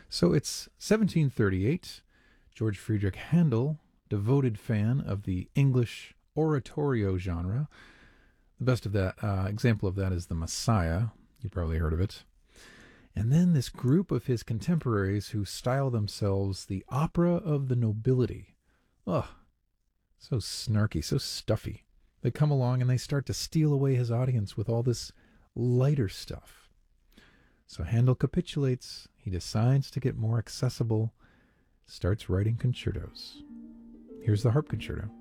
So it's 1738. George Friedrich Handel, devoted fan of the English oratorio genre. The best of that example of that is The Messiah. You probably heard of it. And then this group of his contemporaries who style themselves the opera of the nobility. Ugh, so snarky, so stuffy. They come along and they start to steal away his audience with all this lighter stuff. So Handel capitulates. He decides to get more accessible, starts writing concertos. Here's the harp concerto.